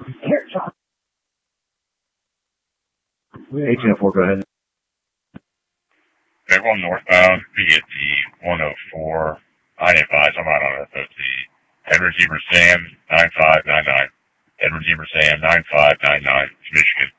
1804, go ahead. They're going northbound via the 104. I advise I'm out on FOC. Edward Zebra Sam 9599. Edward Zebra Sam 9599. Michigan.